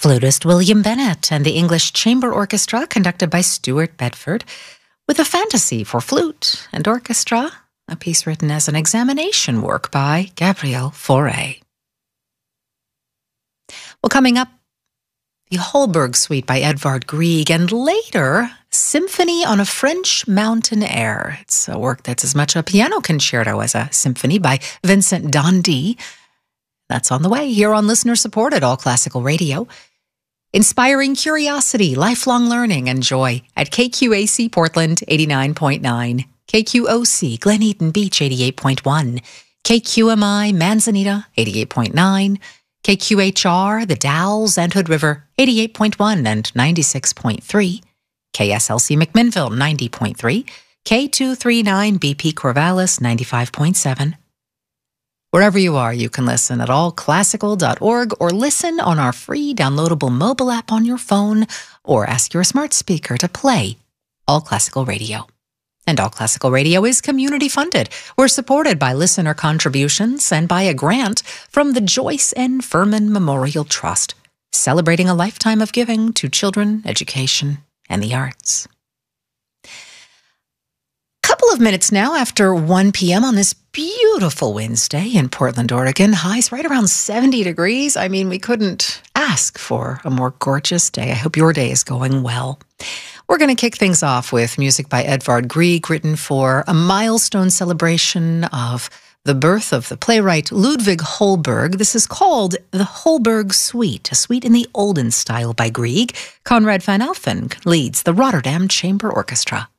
Flutist William Bennett and the English Chamber Orchestra, conducted by Stuart Bedford, with a fantasy for flute and orchestra, a piece written as an examination work by Gabriel Fauré. Well, coming up, the Holberg Suite by Edvard Grieg, and later, Symphony on a French Mountain Air. It's a work that's as much a piano concerto as a symphony by Vincent d'Indy. That's on the way here on listener-supported All Classical Radio. Inspiring curiosity, lifelong learning, and joy at KQAC Portland 89.9, KQOC Glen Eden Beach 88.1, KQMI Manzanita 88.9, KQHR The Dalles and Hood River 88.1 and 96.3, KSLC McMinnville 90.3, K239 BP Corvallis 95.7. Wherever you are, you can listen at allclassical.org or listen on our free downloadable mobile app on your phone, or ask your smart speaker to play All Classical Radio. And All Classical Radio is community funded. We're supported by listener contributions and by a grant from the Joyce N. Furman Memorial Trust, celebrating a lifetime of giving to children, education, and the arts. Couple of minutes now after 1 p.m. on this beautiful Wednesday in Portland, Oregon. Highs right around 70 degrees. I mean, we couldn't ask for a more gorgeous day. I hope your day is going well. We're going to kick things off with music by Edvard Grieg, written for a milestone celebration of the birth of the playwright Ludwig Holberg. This is called the Holberg Suite, a suite in the olden style by Grieg. Conrad van Alphen leads the Rotterdam Chamber Orchestra.